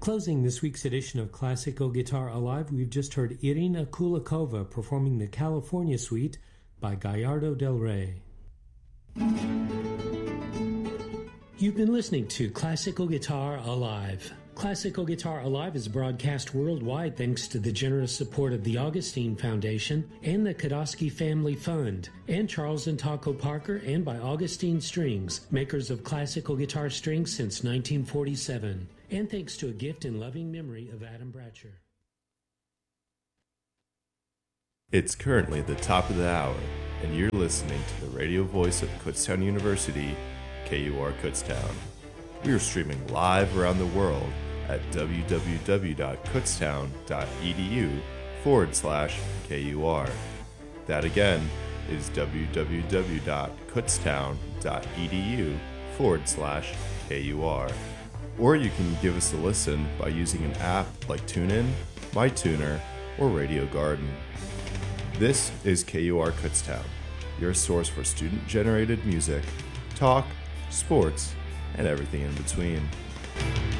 Closing this week's edition of Classical Guitar Alive, we've just heard Irina Kulikova performing the California Suite by Gallardo del Rey. You've been listening to Classical Guitar Alive. Classical Guitar Alive is broadcast worldwide thanks to the generous support of the Augustine Foundation and the Kodosky Family Fund, and Charles and Taco Parker, and by Augustine Strings, makers of classical guitar strings since 1947. And thanks to a gift in loving memory of Adam Bratcher. It's currently the top of the hour, and you're listening to the radio voice of Kutztown University, KUR Kutztown. We are streaming live around the world at www.kutztown.edu/KUR. That again is www.kutztown.edu/KUR. Or you can give us a listen by using an app like TuneIn, MyTuner, or Radio Garden. This is KUR Kutztown, your source for student-generated music, talk, sports, and everything in between.